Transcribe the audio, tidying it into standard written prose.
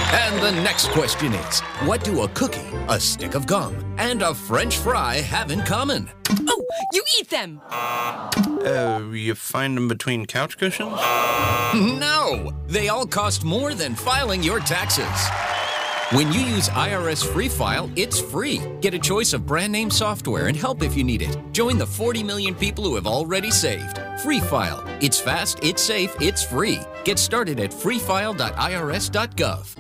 And the next question is, what do a cookie, a stick of gum, and a French fry have in common? Oh, you eat them! You find them between couch cushions? No! They all cost more than filing your taxes. When you use IRS Free File, it's free. Get a choice of brand name software and help if you need it. Join the 40 million people who have already saved. Free File. It's fast, it's safe, it's free. Get started at freefile.irs.gov.